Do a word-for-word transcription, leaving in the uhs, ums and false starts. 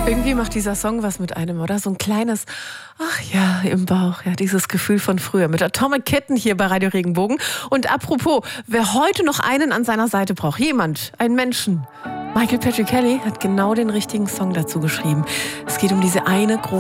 Irgendwie macht dieser Song was mit einem, oder? So ein kleines, ach ja, im Bauch, ja, dieses Gefühl von früher. Mit Atomic Kitten hier bei Radio Regenbogen. Und apropos, wer heute noch einen an seiner Seite braucht, jemand, einen Menschen. Michael Patrick Kelly hat genau den richtigen Song dazu geschrieben. Es geht um diese eine große